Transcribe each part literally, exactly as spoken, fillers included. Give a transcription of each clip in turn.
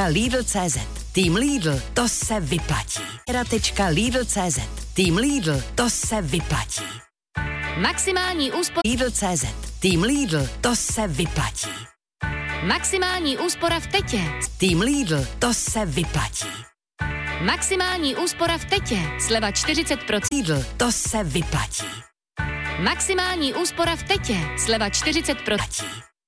Lidl tečka cé zet. Tým Lidl, to se vyplatí. Lidl tečka cé zet. Tým Lidl, to se vyplatí. Maximální úspora. Lidl tečka cé zet. Tým Lidl, to se vyplatí. Maximální úspora v Tetě. Tým Lidl, to se vyplatí. Maximální úspora v Tetě. Sleva čtyřicet procent. Lidl, to se vyplatí. Maximální úspora v Tetě. Sleva čtyřicet procent.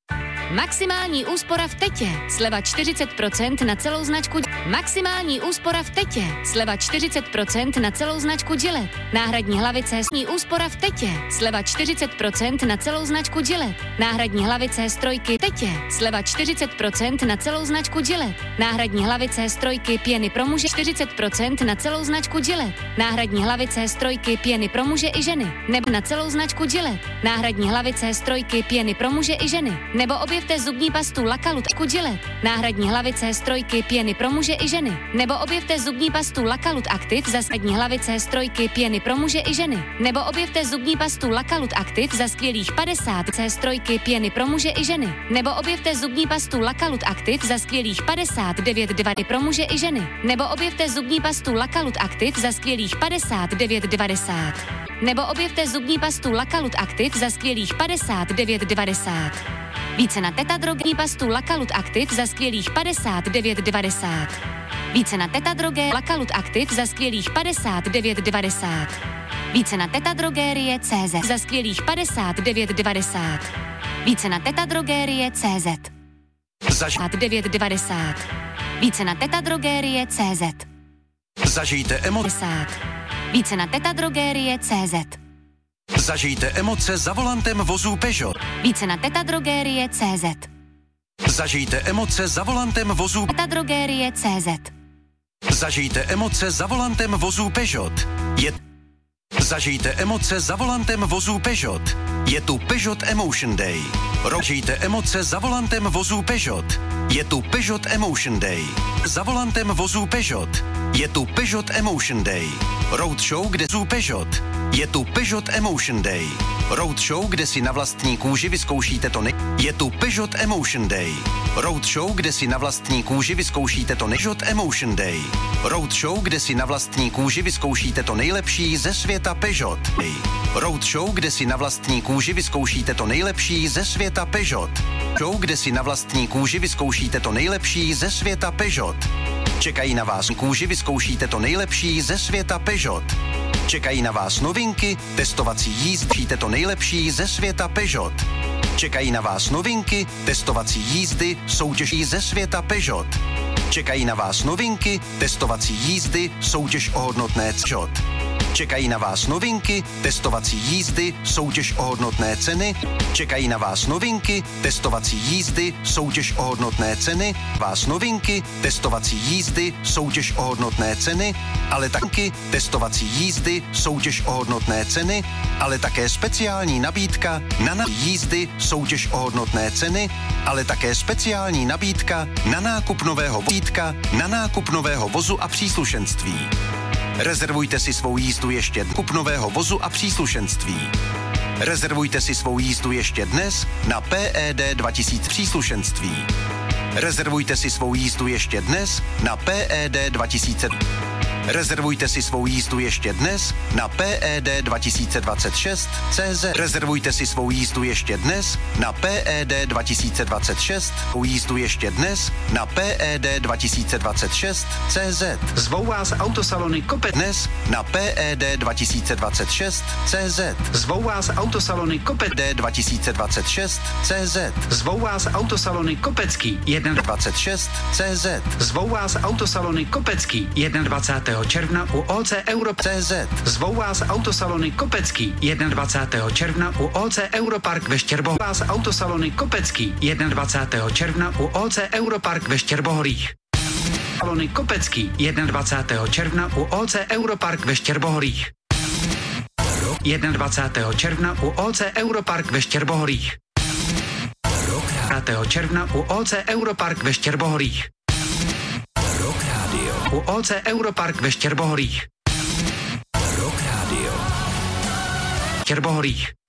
Maximální úspora v Tetě. Sleva čtyřicet procent na celou značku. Maximální úspora v Tetě. Sleva čtyřicet procent na celou značku Gillette. Náhradní hlavice. Úspora v Tetě. Sleva čtyřicet procent na celou značku Gillette. Náhradní hlavice strojky Tetě. Sleva čtyřicet procent na celou značku Gillette. Náhradní hlavice strojky pěny pro muže. čtyřicet procent na celou značku Gillette. Náhradní hlavice strojky pěny pro muže i ženy. Nebo na celou značku Gillette. Náhradní hlavice strojky pěny pro muže i ženy. Nebo obě Objevte zubní pastu Lakalut Gillette. Náhradní hlavice strojky pěny pro muže i ženy. Nebo objevte zubní pastu Lakalut Active za skladní hlavice strojky pěny pro muže i ženy. Nebo objevte zubní pastu Lakalut Active za skvělých padesát strojky pěny pro muže i ženy. Nebo objevte zubní pastu Lakalut Active za skvělých padesát devět dvacet pro muže i ženy. Nebo objevte zubní pastu Lakalut Active za skvělých padesát devět devadesát. Nebo objevte zubní pastu Lakalut Active za skvělých padesát devět devadesát. Více na Tetadrogní pastu Lakalut Active za skvělých padesát devět devadesát. Více na Tetadroge Lakalut Active za skvělých padesát devět devadesát. Více na Tetadrogerie tečka cé zet za skvělých padesát devět devadesát. Více na Tetadrogerie tečka cé zet za devět devadesát. Více na Tetadrogerie tečka cé zet. Zažijte emoce. Více na Tetadrogerie tečka cé zet. Zažijte emoce za volantem vozů Peugeot. Více na Tetadrogerie tečka cé zet. Zažijte emoce za volantem vozů Tetadrogerie tečka cé zet. Zažijte emoce za volantem vozů Peugeot. Je... Zažijte emoce za volantem vozů Peugeot. Je tu Peugeot Emotion Day. Zažijte emoce za volantem vozů Peugeot. Je tu Peugeot Emotion Day. Za volantem vozů Peugeot. Je tu Peugeot Emotion Day. Roadshow, kde jsou Peugeot. Je tu Peugeot Emotion Day. Roadshow, kde si na vlastní kůži vyzkoušíte to nej... Je tu Peugeot Emotion Day. Roadshow, kde si na vlastní kůži vyzkoušíte to nej... Peugeot Emotion Day. Roadshow, kde si na vlastní kůži vyzkoušíte to nejlepší ze světa Peugeot. Roadshow, kde si na vlastní kůži vyzkoušíte to nejlepší ze světa Peugeot. Show, kde si na vlastní kůži vyzkoušíte to nejlepší ze světa Peugeot. Čekají na vás kůži, vyzkoušíte to nejlepší ze světa Peugeot. Čekají na vás novinky, testovací jízdy, to nejlepší ze světa Peugeot. Čekají na vás novinky, testovací jízdy, soutěží ze světa Peugeot. Čekají na vás novinky, testovací jízdy, soutěž o hodnotné Peugeot. Čekají na vás novinky, testovací jízdy, soutěž o hodnotné ceny. Čekají na vás novinky, testovací jízdy, soutěž o hodnotné ceny. Vás novinky, testovací jízdy, soutěž o hodnotné ceny, ale taky testovací jízdy, soutěž o hodnotné ceny, ale také speciální nabídka na, na jízdy, soutěž o hodnotné ceny, ale také speciální nabídka na nákup nového vozítka, na nákup nového vozu a příslušenství. Rezervujte si svou jízdu ještě kup nového vozu a příslušenství. Rezervujte si svou jízdu ještě dnes na P E D dva tisíce příslušenství. Rezervujte si svou jízdu ještě dnes na P E D dva tisíce. Rezervujte si svou jízdu ještě dnes na P E D dva tisíce dvacet šest tečka cé zet. Rezervujte si svou jízdu ještě dnes na P E D dva tisíce dvacet šest. Svou jízdu ještě dnes na P E D dva tisíce dvacet šest tečka cé zet. Zvou vás autosalony Kopec. Dnes na P E D dva tisíce dvacet šest tečka cé zet. Zvou vás autosalony Kopec. D dva tisíce dvacet šest tečka cé zet. Zvou vás autosalony Kopecký. dvacet šest tečka cé zet. Zvou vás autosalony Kopecký. dvacátého prvního června u O C Europark. cé zet. Zvou vás autosalony Kopecký. dvacátého prvního června u O C Europark ve Štěrbohorích. Vás autosalony Kopecký. dvacátého prvního června u O C Europark ve Štěrbohorích. Salony Kopecký. dvacátého prvního června u O C Europark ve Štěrbohorích. dvacátého prvního června u O C Europark ve Štěrbohorích. dvacátého června u O C Europark ve Štěrbohorích. Rock Radio. U O C Europark ve Štěrbohorích. Rock Radio. Štěrbohorích.